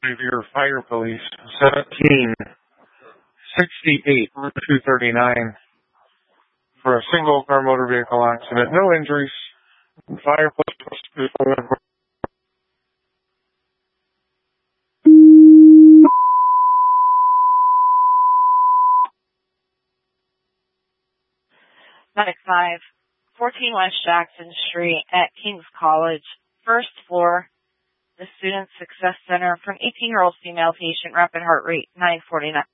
Your Fire Police, 1768, Route 239, for a single car motor vehicle accident. No injuries. Fire Police. 95, 14 West Jackson Street at King's College, first floor, the Student Success Center, from 18-year-old female patient, rapid heart rate 949.